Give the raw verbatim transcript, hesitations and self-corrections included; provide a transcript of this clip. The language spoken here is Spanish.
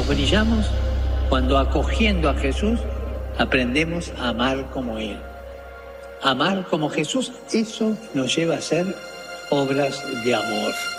nosotros brillamos cuando, acogiendo a Jesús, aprendemos a amar como Él. Amar como Jesús, eso nos lleva a hacer obras de amor.